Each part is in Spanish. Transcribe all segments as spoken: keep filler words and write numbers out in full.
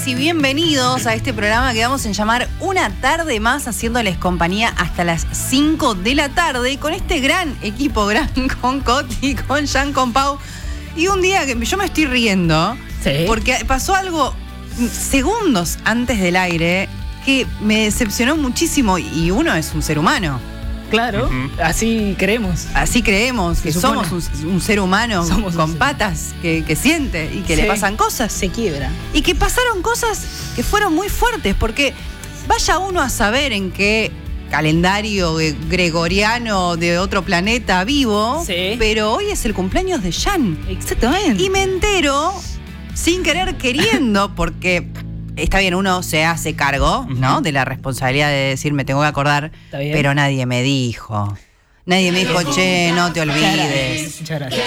y bienvenidos a este programa que vamos a llamar Una Tarde Más, haciéndoles compañía hasta las cinco de la tarde con este gran equipo, gran con Coti, con Jan, con Pau. Y un día que yo me estoy riendo, sí, porque pasó algo segundos antes del aire que me decepcionó muchísimo, y uno es un ser humano. Claro, uh-huh. así creemos. Así creemos, que somos un, un ser humano somos con ser. patas, que, que siente y que sí. le pasan cosas. Se quiebra. Y que pasaron cosas que fueron muy fuertes, porque vaya uno a saber en qué calendario gregoriano de otro planeta vivo, sí. pero hoy es el cumpleaños de Jan. Exactamente. Y me entero, sin querer queriendo, porque... Está bien, uno se hace cargo, ¿no? Uh-huh. De la responsabilidad de decir, me tengo que acordar, pero nadie me dijo. Nadie me dijo, che, no te olvides. Muchas gracias.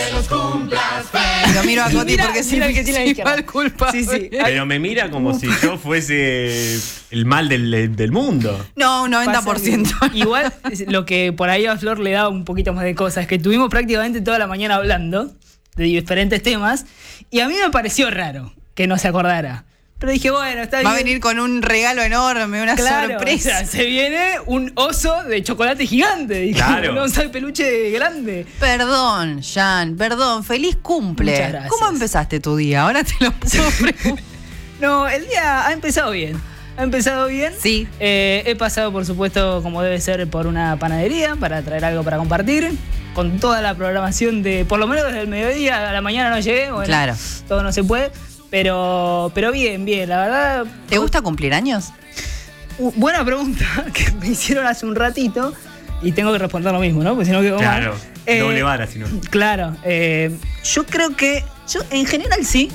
Lo miro a Coti porque sí, que tiene principal culpa. Sí, sí. Pero me mira como si yo fuese el mal del, del mundo. No, un noventa por ciento. Igual, lo que por ahí a Flor le da un poquito más de cosas, es que estuvimos prácticamente toda la mañana hablando de diferentes temas, y a mí me pareció raro que no se acordara. Pero dije, bueno, está bien. Va a venir con un regalo enorme, una claro, sorpresa. O sea, se viene un oso de chocolate gigante. Dije, claro. Un oso de peluche grande. Perdón, Jan, perdón. Feliz cumple. Muchas gracias. ¿Cómo empezaste tu día? Ahora te lo puedo preguntar. No, el día ha empezado bien. Ha empezado bien. Sí. Eh, he pasado, por supuesto, como debe ser, por una panadería para traer algo para compartir. Con toda la programación de, por lo menos desde el mediodía a la mañana no llegué. Bueno, claro. Todo no se puede. Pero, pero bien, bien, la verdad. ¿Te gusta cumplir años? Uh, buena pregunta que me hicieron hace un ratito y tengo que responder lo mismo, ¿no? Porque si no quedo mal. Claro, eh, doble vara, si no. Claro, eh, yo creo que, yo en general sí.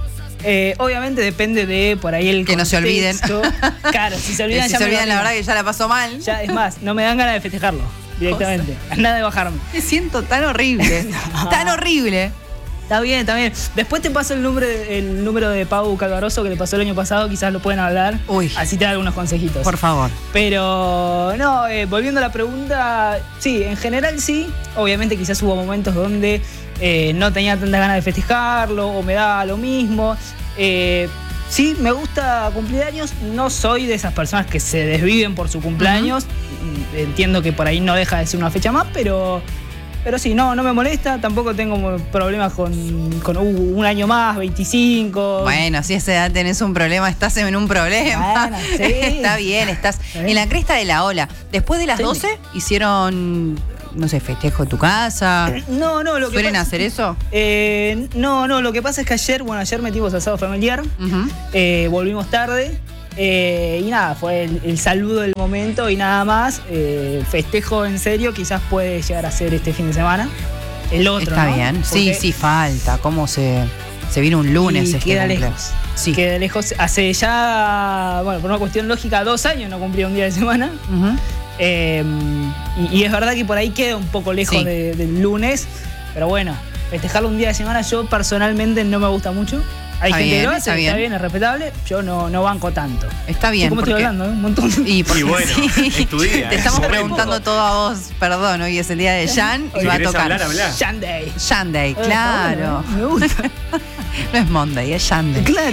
Eh, obviamente depende de por ahí el que contexto. No se olviden. Claro, si se olvidan si ya se me olvidan la verdad que ya la pasó mal. Ya, es más, no me dan ganas de festejarlo directamente. Cosa. Nada de bajarme. Me siento tan horrible. no. Tan horrible. Está bien, está bien. Después te paso el número, el número de Pau Calvaroso que le pasó el año pasado, quizás lo pueden hablar. Uy. Así te da algunos consejitos. Por favor. Pero, no, eh, volviendo a la pregunta, sí, en general sí. Obviamente quizás hubo momentos donde eh, no tenía tantas ganas de festejarlo o me daba lo mismo. Eh, sí, me gusta cumplir años. No soy de esas personas que se desviven por su cumpleaños. Uh-huh. Entiendo que por ahí no deja de ser una fecha más, pero... Pero sí, no, no me molesta, tampoco tengo problemas con, con uh, un año más, veinticinco. Bueno, si a esa edad tenés un problema, estás en un problema. Bueno, sí. Está bien, estás ¿Sí? en la cresta de la ola. Después de las sí. doce, hicieron, no sé, festejo en tu casa. No, no, lo que ¿Suelen pasa, hacer eso? Eh, no, no, lo que pasa es que ayer, bueno, ayer metimos asado familiar, uh-huh. eh, volvimos tarde. Eh, y nada, fue el, el saludo del momento y nada más. Eh, festejo en serio, quizás puede llegar a ser este fin de semana. El otro, Está ¿no? bien, Porque sí, sí, falta. ¿Cómo se, se viene un lunes? Y este queda cumple? lejos. Sí. Queda lejos. Hace ya, bueno, por una cuestión lógica, dos años no cumplía un día de semana. Uh-huh. Eh, y, y es verdad que por ahí queda un poco lejos sí. de, del lunes. Pero bueno, festejarlo un día de semana yo personalmente no me gusta mucho. Hay está gente bien, que lo hace, está bien. está bien, es respetable. Yo no, no banco tanto. Está bien. ¿Cómo porque... estoy hablando? ¿eh? Un montón. Y, porque, y bueno, sí. es tu día. Te ¿eh? estamos preguntando todo a vos. Perdón, hoy es el día de Jan y si va a tocar. Hablar, hablar. Jan Day. Jan Day, claro. Eh, me gusta. No es Monday, es Jan Day. Claro,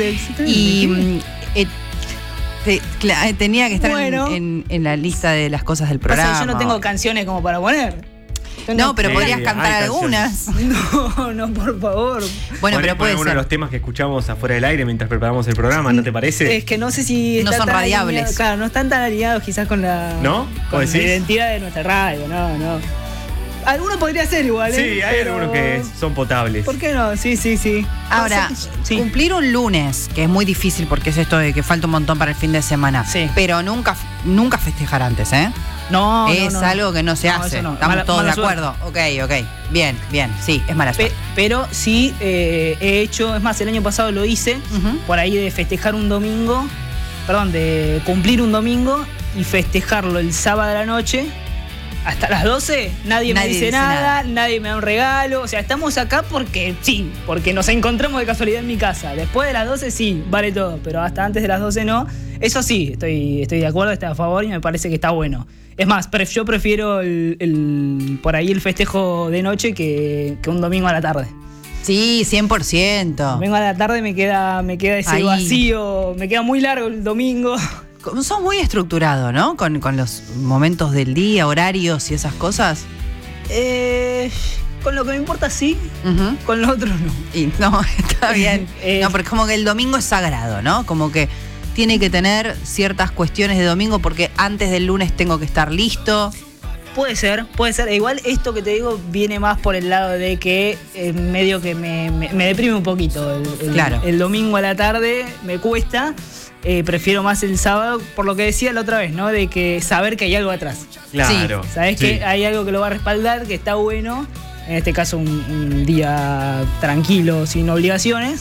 y eh, te, cl- tenía que estar bueno. en, en, en la lista de las cosas del programa. Pasa que yo no tengo canciones como para poner. No, pero sí, podrías cantar algunas. No, no, por favor. Bueno, pero puede ser. Uno de los temas que escuchamos afuera del aire mientras preparamos el programa, ¿no te parece? Es que no sé si no son radiables. Alineados, claro, no están tan alineados quizás con la, ¿No? con la decís? identidad de nuestra radio, no, no. Alguno podría ser igual, ¿eh? Sí, hay pero... algunos que son potables. ¿Por qué no? Sí, sí, sí. Ahora, no sé, sí. cumplir un lunes, que es muy difícil porque es esto de que falta un montón para el fin de semana. Sí. Pero nunca, nunca festejar antes, ¿eh? No, es no, no, algo que no se no, hace. no. Estamos mala, todos mala de acuerdo. Suerte. Ok, ok. Bien, bien. Sí, es mala suerte. Pe- pero sí eh, he hecho, es más, el año pasado lo hice, uh-huh. por ahí de festejar un domingo, perdón, de cumplir un domingo y festejarlo el sábado de la noche. Hasta las doce nadie, nadie me dice, dice nada, nada, nadie me da un regalo. O sea, estamos acá porque sí, porque nos encontramos de casualidad en mi casa. Después de las doce sí, vale todo, pero hasta antes de las doce no. Eso sí, estoy, estoy de acuerdo, estoy a favor y me parece que está bueno. Es más, pref, yo prefiero el, el, por ahí el festejo de noche que, que un domingo a la tarde. Sí, cien por ciento. Vengo a la tarde, me queda, me queda ese Ahí. vacío, me queda muy largo el domingo. Sos muy estructurado, ¿no? Con, con los momentos del día, horarios y esas cosas. Eh, con lo que me importa sí, Ujú. con lo otro no. Y no, está bien. Eh, No, porque como que el domingo es sagrado, ¿no? Como que tiene que tener ciertas cuestiones de domingo porque antes del lunes tengo que estar listo. Puede ser, puede ser. Igual esto que te digo viene más por el lado de que eh, medio que me, me, me deprime un poquito. El, el- Claro. el domingo a la tarde me cuesta. Eh, prefiero más el sábado, por lo que decía la otra vez, ¿no? De que saber que hay algo atrás. Claro. Sabés Sí. que hay algo que lo va a respaldar, que está bueno. En este caso, un, un día tranquilo, sin obligaciones.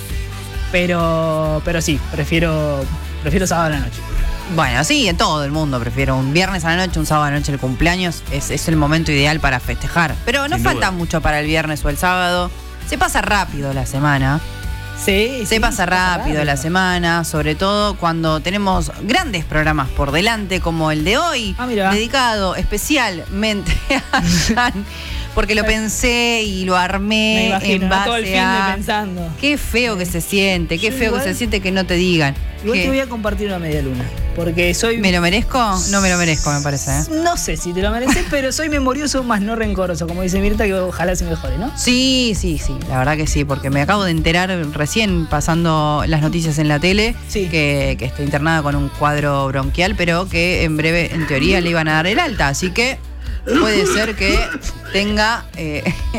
Pero, pero sí, prefiero, prefiero sábado a la noche. Bueno, sí, en todo el mundo prefiero un viernes a la noche, un sábado a la noche el cumpleaños. Es, es el momento ideal para festejar. Pero no Sin falta duda. mucho para el viernes o el sábado. Se pasa rápido la semana. Sí, Se sí, pasa rápido la semana, sobre todo cuando tenemos grandes programas por delante, como el de hoy, Ah, mira. dedicado especialmente a Jan, porque lo pensé y lo Me armé imagino, en ¿no? base Todo el fin de a... pensando. Qué feo que se siente, qué Yo feo igual- que se siente que no te digan. Igual ¿Qué? te voy a compartir una media luna. Porque soy. ¿Me lo merezco? No me lo merezco, me parece. ¿eh? No sé si te lo mereces, pero soy memorioso más no rencoroso, como dice Mirta, que ojalá se mejore, ¿no? Sí, sí, sí, la verdad que sí, porque me acabo de enterar recién pasando las noticias en la tele Sí. que, que está internada con un cuadro bronquial, pero que en breve, en teoría, le iban a dar el alta. Así que puede ser que tenga eh,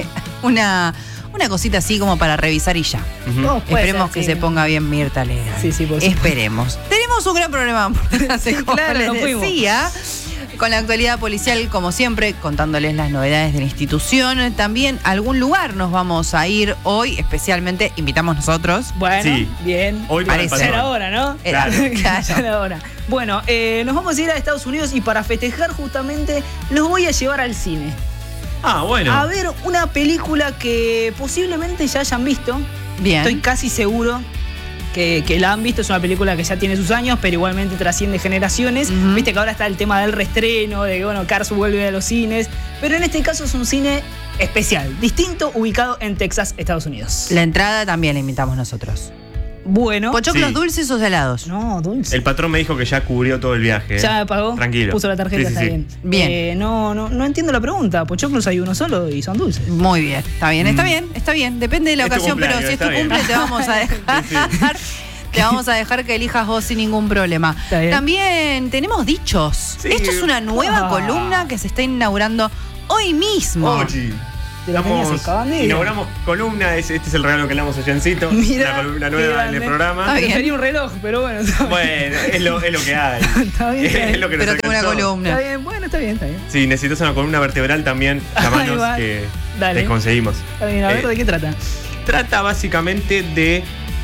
una, una cosita así como para revisar y ya. Ujú. Oh, puede Esperemos ser, que sí. se ponga bien Mirta Legrand. Sí, sí, por supuesto. Esperemos. Tenemos un gran programa, Sí, como claro, les nos fuimos. decía. Con la actualidad policial, como siempre, contándoles las novedades de la institución. También a algún lugar nos vamos a ir hoy, especialmente invitamos nosotros. Bueno, Sí. bien. Hoy para el Parece. Ya era patrón. hora, ¿no? Era- claro. Ya era hora. Bueno, eh, nos vamos a ir a Estados Unidos y para festejar justamente los voy a llevar al cine. Ah, bueno. A ver una película que posiblemente ya hayan visto. Bien. Estoy casi seguro que, que la han visto. Es una película que ya tiene sus años, pero igualmente trasciende generaciones. Ujú. Viste que ahora está el tema del reestreno, de que bueno, Cars vuelve a los cines. Pero en este caso es un cine especial, distinto, ubicado en Texas, Estados Unidos. La entrada también la invitamos nosotros. Bueno. ¿Pochoclos Sí. dulces o salados? No, dulce. El patrón me dijo que ya cubrió todo el viaje. ¿eh? Ya pagó. Tranquilo. Puso la tarjeta, Sí, sí, está sí. bien. Bien. Eh, no, no, no entiendo la pregunta. Pochoclos hay uno solo y son dulces. Muy bien, está bien, está Mm. bien, está bien. Depende de la Es tu ocasión, pero cumpleaños, si es tu está bien. cumple te vamos a dejar. Sí, Te vamos a dejar que elijas vos sin ningún problema. Está bien. También tenemos dichos. Sí. Esto es una nueva Ah. columna que se está inaugurando hoy mismo. Ochi. Te la tenías Estamos- escabandida. inauguramos columna, es- este es el regalo que le damos a Jancito. Mira, una columna qué nueva en grande. el programa. Está bien. Preferí un reloj, pero bueno. Está bien. Bueno, es lo, es lo que hay. Está bien, está bien. Es lo que nos Pero tengo una alcanzó. columna. Está bien, bueno, está bien, está bien. Si necesitas una columna vertebral también, Ahí llamanos va. que Dale. te conseguimos. Está bien, a ver, Eh, ¿de qué trata? Trata básicamente de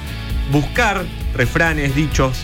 buscar refranes, dichos,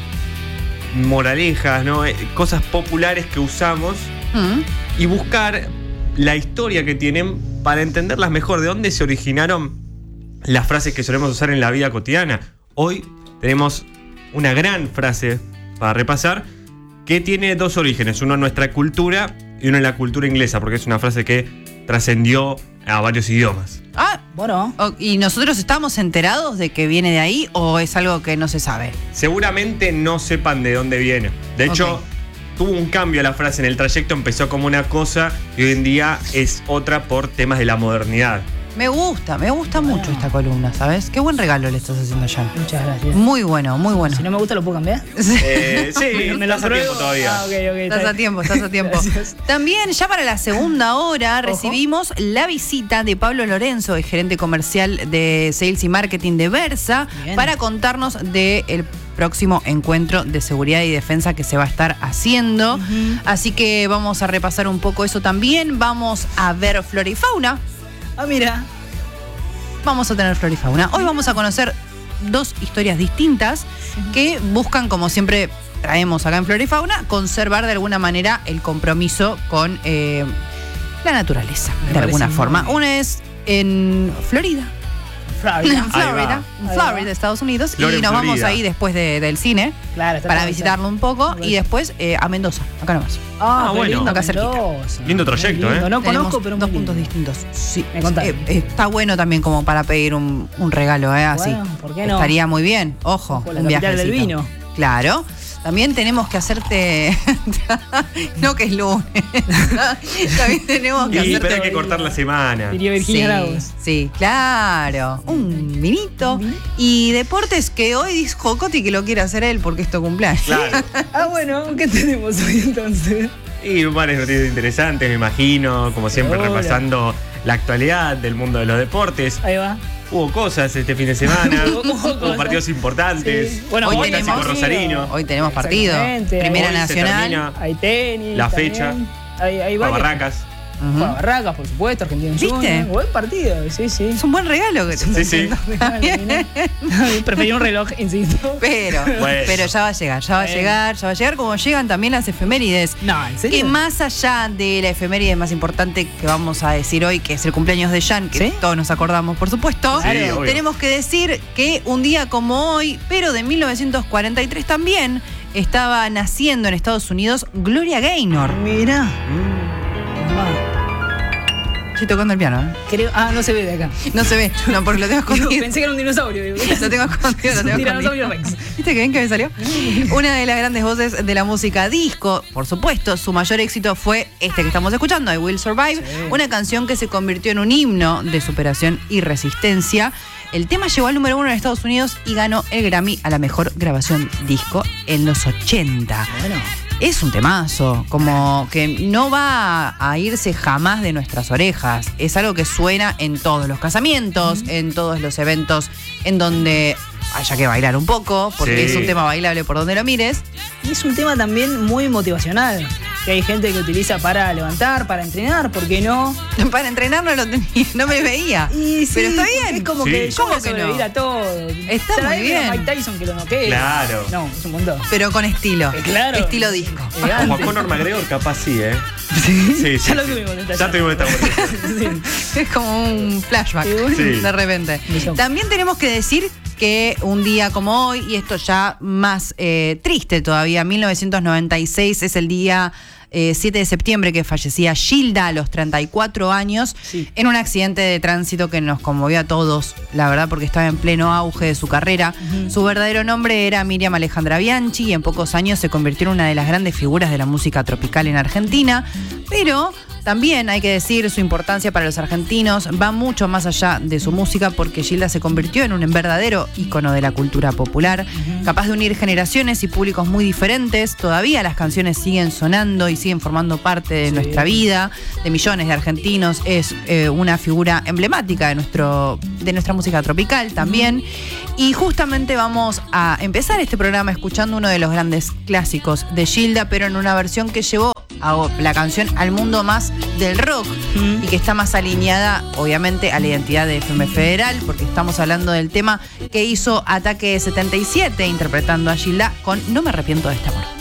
moralejas, ¿no? Eh, cosas populares que usamos Mm. y buscar la historia que tienen para entenderlas mejor, de dónde se originaron las frases que solemos usar en la vida cotidiana. Hoy tenemos una gran frase para repasar que tiene dos orígenes, uno en nuestra cultura y uno en la cultura inglesa, porque es una frase que trascendió a varios idiomas. Ah, Bueno. o- ¿y nosotros estamos enterados de que viene de ahí o es algo que no se sabe? Seguramente no sepan de dónde viene. De hecho, Ok. tuvo un cambio la frase en el trayecto, empezó como una cosa y hoy en día es otra por temas de la modernidad. Me gusta, me gusta mucho esta columna, ¿sabes? Qué buen regalo le estás haciendo, Jan. Muchas gracias. Muy bueno, muy bueno. Si no me gusta, ¿lo puedo cambiar? Eh, sí, Me lo estás a tiempo apruebo. todavía. Ah, ok, ok. está Estás a bien. tiempo, estás a tiempo. Gracias. También ya para la segunda hora recibimos la visita de Pablo Lorenzo, el gerente comercial de Sales y Marketing de Versa, Bien. para contarnos del próximo encuentro de seguridad y defensa que se va a estar haciendo. Ujú. Así que vamos a repasar un poco eso también. Vamos a ver flora y fauna. Ah, mira. Vamos a tener flora y fauna. Hoy vamos a conocer dos historias distintas que buscan, como siempre traemos acá en Flora y Fauna, conservar de alguna manera el compromiso con eh, la naturaleza, Me de parece alguna muy forma. bien. Una es en Florida. Florida. En Florida, en Florida, Estados Unidos. Flor y en nos vamos Florida. ahí después de- del cine Claro, está para todo visitarlo un poco. Muy Y después eh, a Mendoza, acá nomás. Ah, Ah, qué bueno. lindo, Acá cerquita. Mendoza. Lindo trayecto, Muy lindo. ¿eh? No Tenemos conozco, pero dos muy puntos lindo. distintos. Sí, Me contaste. eh, está bueno también como para pedir un, un regalo, ¿eh? Así. Bueno, ¿por qué no? Estaría muy bien. Ojo, Ojo, la un capital del viajecito. vino. Claro. También tenemos que hacerte. No que es lunes. También tenemos que Y hacerte. pero hay que cortar la semana. Diría Virginia Sí, Lagos. sí, claro. Un vinito. Y deportes que hoy dijo Coti que lo quiere hacer él porque es tu cumpleaños. Claro. Ah, bueno, ¿qué tenemos hoy entonces? Y varias noticias interesantes, me imagino, como siempre Seguro. repasando la actualidad del mundo de los deportes. Ahí va. Hubo cosas este fin de semana, Hubo hubo cosas. partidos importantes. Sí. Bueno, Hoy Hubo hoy clásico tenemos- rosarino, Hoy tenemos partido. Exactamente. Primera Hoy se Nacional. termina Hay tenis. La también. fecha. Hay, hay a varios. Barracas. Ujú. Juega Barracas, por supuesto, Argentina ¿Viste? Junior. Buen partido, sí, sí. Es un buen regalo que te Sí, sí. Preferí un reloj, insisto. Pero, Bueno. pero ya va a llegar, ya va a Bueno. llegar, ya va a llegar como llegan también las efemérides. No, ¿en serio? Que más allá de la efeméride más importante que vamos a decir hoy, que es el cumpleaños de Jan, que ¿Sí? todos nos acordamos, por supuesto, Sí, obvio. tenemos que decir que un día como hoy, pero de mil novecientos cuarenta y tres también, estaba naciendo en Estados Unidos Gloria Gaynor. Mira. Estoy tocando el piano, ¿eh? Creo, ah, no se ve de acá. No se ve, no, porque lo tengo escondido. Pensé que era un dinosaurio. Digo. Lo tengo escondido, lo Un tengo tiranosaurio escondido. Rex. ¿Viste qué bien que me salió? Una de las grandes voces de la música disco, por supuesto, su mayor éxito fue este que estamos escuchando, I Will Survive, Sí. una canción que se convirtió en un himno de superación y resistencia. El tema llegó al número uno en Estados Unidos y ganó el Grammy a la mejor grabación disco en los ochenta. Bueno. Es un temazo, como que no va a irse jamás de nuestras orejas. Es algo que suena en todos los casamientos, en todos los eventos en donde haya que bailar un poco, porque Sí. es un tema bailable por donde lo mires. Y es un tema también muy motivacional. Que hay gente que utiliza para levantar, para entrenar, ¿por qué no? Para entrenar no lo tenía, no me veía. Y sí, Pero está porque bien. Es como Sí. que yo ¿Cómo voy a que no? sobrevivir a todo. Está muy Traeme a bien. Mike Tyson que lo noquee. Claro. No, es un montón. Pero con estilo. Eh, claro. Estilo disco. Elegante. Como a Conor McGregor, capaz sí, ¿eh? Sí, sí. Ya lo sí. tuvimos esta Ya charla. tuvimos esta conversación. Sí. Es como un flashback Sí, bueno. Sí. de repente. Eso. También tenemos que decir que un día como hoy, y esto ya más eh, triste todavía, mil novecientos noventa y seis es el día eh, siete de septiembre que fallecía Gilda a los treinta y cuatro años Sí. en un accidente de tránsito que nos conmovió a todos, la verdad, porque estaba en pleno auge de su carrera. Ujú. Su verdadero nombre era Miriam Alejandra Bianchi y en pocos años se convirtió en una de las grandes figuras de la música tropical en Argentina, pero también hay que decir su importancia para los argentinos va mucho más allá de su música porque Gilda se convirtió en un verdadero ícono de la cultura popular, capaz de unir generaciones y públicos muy diferentes. Todavía las canciones siguen sonando y siguen formando parte de Sí. nuestra vida, de millones de argentinos. Es eh, una figura emblemática de, nuestro, de nuestra música tropical también. Y justamente vamos a empezar este programa escuchando uno de los grandes clásicos de Gilda, pero en una versión que llevó a la canción al mundo más del rock Mm. y que está más alineada, obviamente, a la identidad de F M Federal, porque estamos hablando del tema que hizo Ataque setenta y siete, interpretando a Gilda con No me arrepiento de este amor.